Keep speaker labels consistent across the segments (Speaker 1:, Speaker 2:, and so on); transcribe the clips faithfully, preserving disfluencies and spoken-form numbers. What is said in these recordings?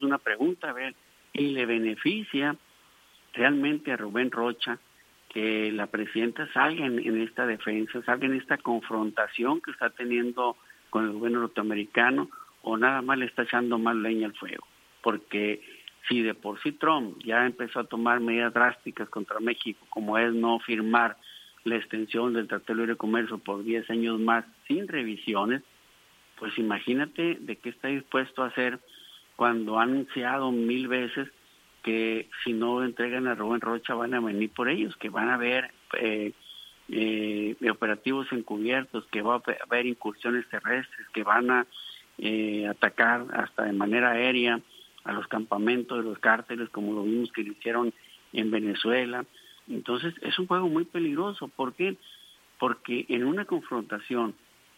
Speaker 1: una pregunta, a ver, y le beneficia realmente a Rubén Rocha que la presidenta salga en, en esta defensa, salga en esta confrontación que está teniendo con el gobierno norteamericano, o nada más le está echando más leña al fuego. Porque si de por sí Trump ya empezó a tomar medidas drásticas contra México, como es no firmar la extensión del Tratado de Libre Comercio por diez años más sin revisiones, pues imagínate de qué está dispuesto a hacer cuando ha anunciado mil veces que si no entregan a Rubén Rocha van a venir por ellos, que van a haber eh, eh, operativos encubiertos, que va a haber incursiones terrestres, que van a eh, atacar hasta de manera aérea a los campamentos de los cárteles, como lo vimos que lo hicieron en Venezuela. Entonces es un juego muy peligroso. ¿Por qué? Porque en una confrontación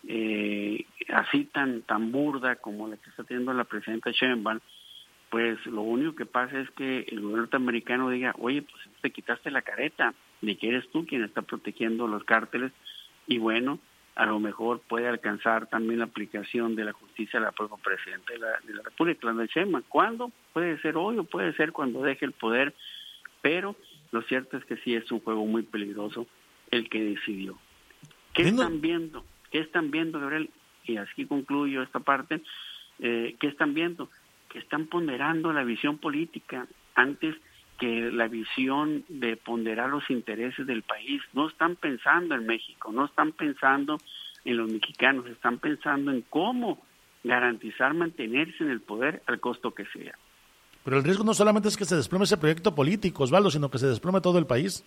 Speaker 1: eh, así tan tan burda como la que está teniendo la presidenta Sheinbaum, pues lo único que pasa es que el gobierno norteamericano diga, oye, pues te quitaste la careta, de que eres tú quien está protegiendo los cárteles, y bueno, a lo mejor puede alcanzar también la aplicación de la justicia de la propia presidenta de la, de la República, Claudia Sheinbaum. ¿Cuándo? Puede ser hoy o puede ser cuando deje el poder, pero lo cierto es que sí es un juego muy peligroso el que decidió. ¿Qué están viendo? ¿Qué están viendo, Gabriel? Y así concluyo esta parte. Eh, ¿Qué están viendo? Que están ponderando la visión política antes que la visión de ponderar los intereses del país. No están pensando en México, no están pensando en los mexicanos, están pensando en cómo garantizar mantenerse en el poder al costo que sea.
Speaker 2: Pero el riesgo no solamente es que se desplome ese proyecto político, Osvaldo, sino que se desplome todo el país.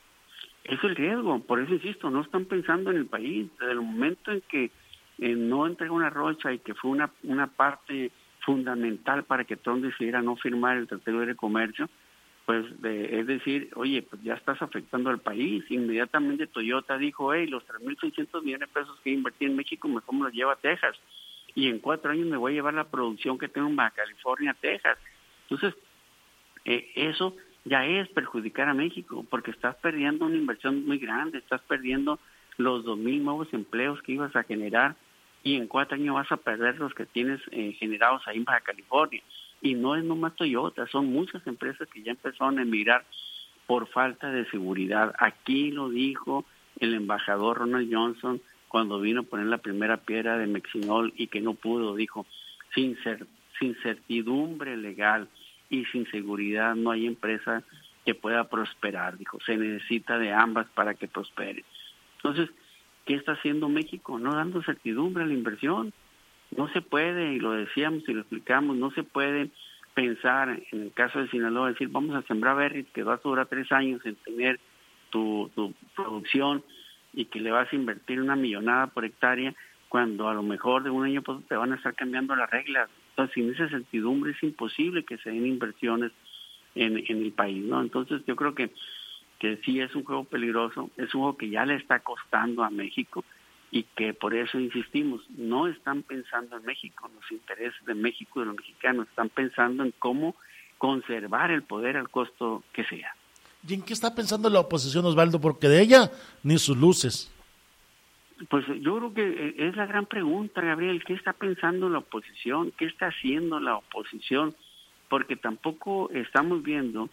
Speaker 1: Es el riesgo, por eso insisto, no están pensando en el país. Desde el momento en que eh, no entregó una Rocha y que fue una, una parte fundamental para que Trump decidiera no firmar el Tratado de Libre Comercio, pues de, es decir, oye, pues ya estás afectando al país. Inmediatamente Toyota dijo, hey, los tres mil seiscientos millones de pesos que invertí en México mejor me los lleva a Texas, y en cuatro años me voy a llevar la producción que tengo en Baja California a Texas. Entonces, eh, eso ya es perjudicar a México, porque estás perdiendo una inversión muy grande, estás perdiendo los dos mil nuevos empleos que ibas a generar, y en cuatro años vas a perder los que tienes eh, generados ahí en Baja California. Y no es nomás Toyota, son muchas empresas que ya empezaron a emigrar por falta de seguridad. Aquí lo dijo el embajador Ronald Johnson cuando vino a poner la primera piedra de Mexinol y que no pudo, dijo, sin, cer- sin certidumbre legal y sin seguridad no hay empresa que pueda prosperar, dijo, se necesita de ambas para que prospere. Entonces, ¿qué está haciendo México? No dando certidumbre a la inversión. No se puede, y lo decíamos y lo explicamos, no se puede pensar, en el caso de Sinaloa, decir, vamos a sembrar berries, que vas a durar tres años en tener tu, tu producción y que le vas a invertir una millonada por hectárea, cuando a lo mejor de un año pues te van a estar cambiando las reglas. Entonces, sin esa certidumbre es imposible que se den inversiones en, en el país, ¿no? Entonces, yo creo que que sí es un juego peligroso, es un juego que ya le está costando a México y que por eso insistimos, no están pensando en México, los intereses de México y de los mexicanos, están pensando en cómo conservar el poder al costo que sea.
Speaker 2: ¿Y en qué está pensando la oposición, Osvaldo? Porque de ella ni sus luces.
Speaker 1: Pues yo creo que es la gran pregunta, Gabriel, ¿qué está pensando la oposición? ¿Qué está haciendo la oposición? Porque tampoco estamos viendo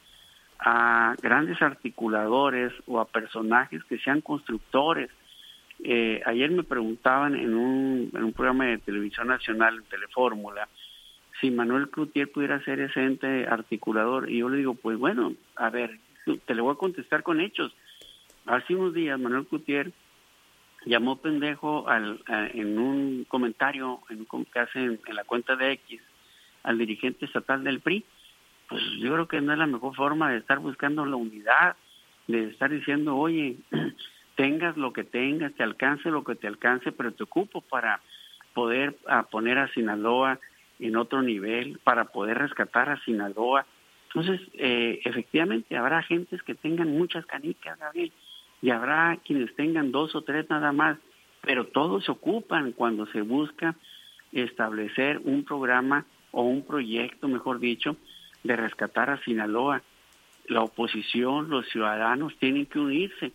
Speaker 1: a grandes articuladores o a personajes que sean constructores. Eh, ayer me preguntaban en un, en un programa de televisión nacional, en Telefórmula, si Manuel Cloutier pudiera ser ese ente articulador, y yo le digo, pues bueno, a ver, te le voy a contestar con hechos. Hace unos días Manuel Cloutier llamó pendejo al, a, en un comentario en, que hace en, en la cuenta de X al dirigente estatal del P R I. Pues yo creo que no es la mejor forma de estar buscando la unidad, de estar diciendo, oye, tengas lo que tengas, te alcance lo que te alcance, pero te ocupo para poder a poner a Sinaloa en otro nivel, para poder rescatar a Sinaloa. Entonces, eh, efectivamente, habrá gentes que tengan muchas canicas, Gabriel, y habrá quienes tengan dos o tres nada más, pero todos se ocupan cuando se busca establecer un programa o un proyecto, mejor dicho, de rescatar a Sinaloa. La oposición, los ciudadanos tienen que unirse,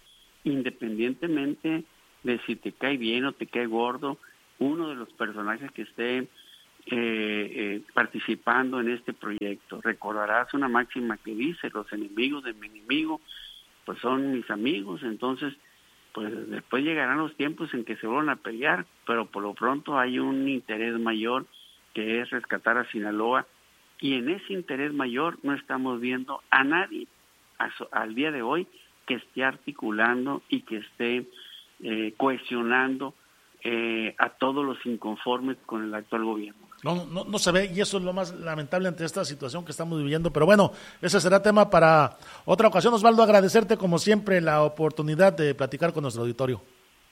Speaker 1: independientemente de si te cae bien o te cae gordo uno de los personajes que esté eh, eh, participando en este proyecto. Recordarás una máxima que dice, los enemigos de mi enemigo pues son mis amigos. Entonces pues después llegarán los tiempos en que se vuelvan a pelear, pero por lo pronto hay un interés mayor que es rescatar a Sinaloa, y en ese interés mayor no estamos viendo a nadie a, al día de hoy que esté articulando y que esté eh, cohesionando eh, a todos los inconformes con el actual gobierno.
Speaker 2: No, no, no se ve, y eso es lo más lamentable ante esta situación que estamos viviendo, pero bueno, ese será tema para otra ocasión. Osvaldo, agradecerte como siempre la oportunidad de platicar con nuestro auditorio.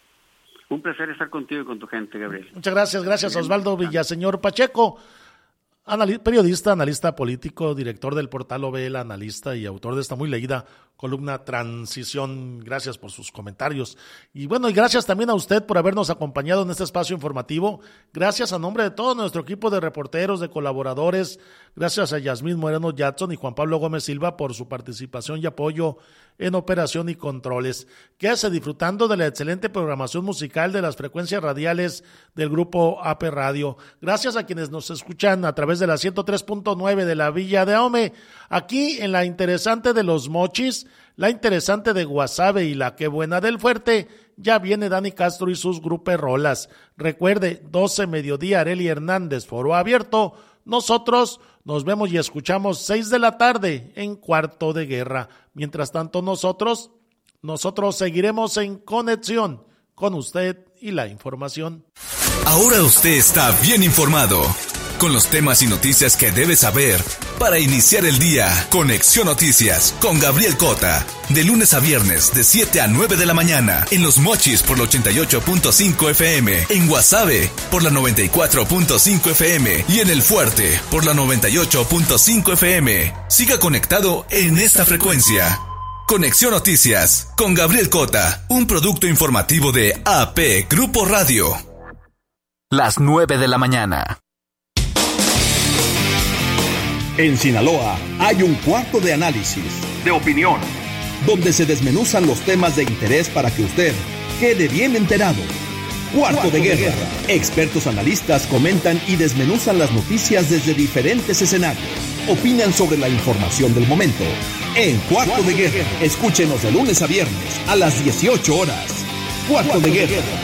Speaker 1: Un placer estar contigo y con tu gente, Gabriel.
Speaker 2: Muchas gracias, gracias a Osvaldo Villaseñor Pacheco, anal- periodista, analista político, director del portal O V L Analista y autor de esta muy leída columna Transición. Gracias por sus comentarios. Y bueno, y gracias también a usted por habernos acompañado en este espacio informativo. Gracias a nombre de todo nuestro equipo de reporteros, de colaboradores. Gracias a Yasmín Moreno Jackson y Juan Pablo Gómez Silva por su participación y apoyo en operación y controles. Quédese disfrutando de la excelente programación musical de las frecuencias radiales del grupo A P Radio. Gracias a quienes nos escuchan a través de la ciento tres punto nueve de la Villa de Ahome, aquí en la interesante de Los Mochis, la interesante de Guasave y la que buena del Fuerte. Ya viene Dani Castro y sus gruperolas. Recuerde, doce mediodía, Arely Hernández, foro abierto. Nosotros nos vemos y escuchamos seis de la tarde en Cuarto de Guerra. Mientras tanto, nosotros, nosotros seguiremos en conexión con usted y la información.
Speaker 3: Ahora usted está bien informado con los temas y noticias que debe saber para iniciar el día. Conexión Noticias con Gabriel Cota, de lunes a viernes de siete a nueve de la mañana en Los Mochis por la ochenta y ocho punto cinco F M, en Guasave por la noventa y cuatro punto cinco F M y en El Fuerte por la noventa y ocho punto cinco F M. Siga conectado en esta frecuencia. Conexión Noticias con Gabriel Cota, un producto informativo de A P Grupo Radio. Las nueve de la mañana.
Speaker 4: En Sinaloa hay un cuarto de análisis, de opinión, donde se desmenuzan los temas de interés para que usted quede bien enterado. Cuarto, cuarto de, guerra. de guerra. Expertos analistas comentan y desmenuzan las noticias desde diferentes escenarios. Opinan sobre la información del momento. En Cuarto, cuarto de, de guerra. guerra, escúchenos de lunes a viernes a las dieciocho horas. Cuarto, cuarto de, guerra. de guerra.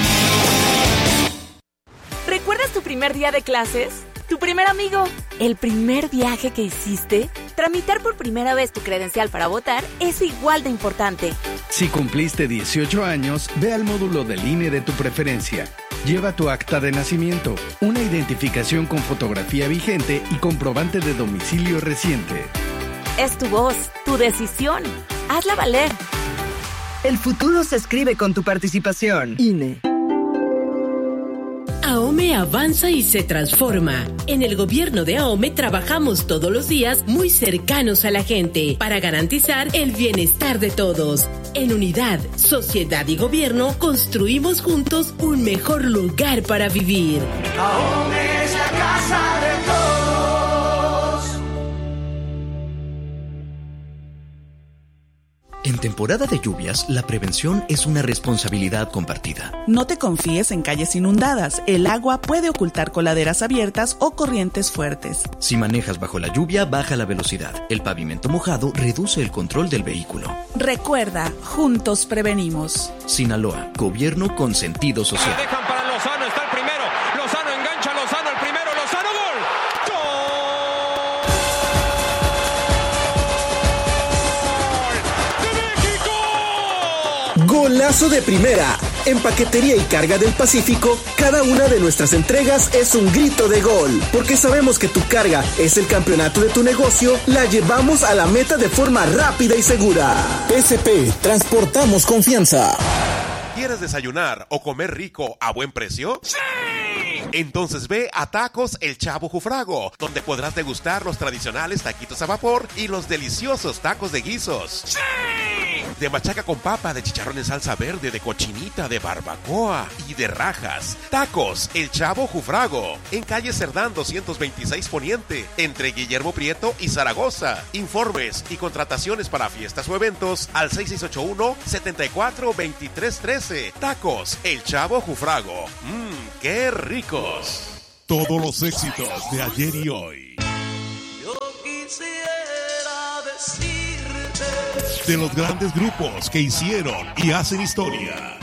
Speaker 5: ¿Recuerdas tu primer día de clases? ¿Tu primer amigo? ¿El primer viaje que hiciste? Tramitar por primera vez tu credencial para votar es igual de importante.
Speaker 6: Si cumpliste dieciocho años, ve al módulo del I N E de tu preferencia. Lleva tu acta de nacimiento, una identificación con fotografía vigente y comprobante de domicilio reciente.
Speaker 5: Es tu voz, tu decisión. Hazla valer.
Speaker 7: El futuro se escribe con tu participación. I N E.
Speaker 8: Ahome avanza y se transforma. En el gobierno de Ahome trabajamos todos los días muy cercanos a la gente para garantizar el bienestar de todos. En unidad, sociedad y gobierno construimos juntos un mejor lugar para vivir.
Speaker 9: Ahome es la casa de todos.
Speaker 10: En temporada de lluvias, la prevención es una responsabilidad compartida.
Speaker 11: No te confíes en calles inundadas. El agua puede ocultar coladeras abiertas o corrientes fuertes.
Speaker 10: Si manejas bajo la lluvia, baja la velocidad. El pavimento mojado reduce el control del vehículo.
Speaker 11: Recuerda, juntos prevenimos.
Speaker 10: Sinaloa, gobierno con sentido social.
Speaker 12: Dejan para Lozano, está el primero. Lozano engancha a Lozano, el primero. Lozano, gol.
Speaker 13: Golazo de primera. En Paquetería y Carga del Pacífico, cada una de nuestras entregas es un grito de gol. Porque sabemos que tu carga es el campeonato de tu negocio, la llevamos a la meta de forma rápida y segura. P S P, transportamos confianza.
Speaker 14: ¿Quieres desayunar o comer rico a buen precio? ¡Sí! Entonces ve a Tacos El Chavo Jufrago, donde podrás degustar los tradicionales taquitos a vapor y los deliciosos tacos de guisos. ¡Sí! De machaca con papa, de chicharrón en salsa verde, de cochinita, de barbacoa y de rajas. Tacos El Chavo Jufrago, en calle Cerdán doscientos veintiséis Poniente, entre Guillermo Prieto y Zaragoza. Informes y contrataciones para fiestas o eventos al seis seis ocho uno, siete cuatro, dos tres uno tres. Tacos El Chavo Jufrago. Mmm, qué ricos.
Speaker 15: Todos los éxitos de ayer y hoy.
Speaker 9: Yo quisiera decirte
Speaker 15: De los grandes grupos que hicieron y hacen historia.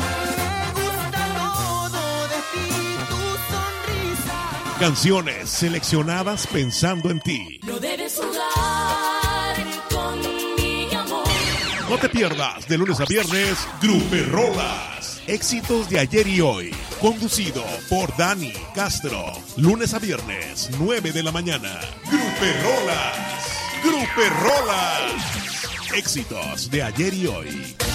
Speaker 15: Canciones seleccionadas pensando en ti.
Speaker 9: No debes jugar con mi amor.
Speaker 15: No te pierdas de lunes a viernes Gruperrolas. Éxitos de ayer y hoy. Conducido por Dani Castro. Lunes a viernes, nueve de la mañana. Gruperrolas. Gruperrolas. Éxitos de ayer y hoy.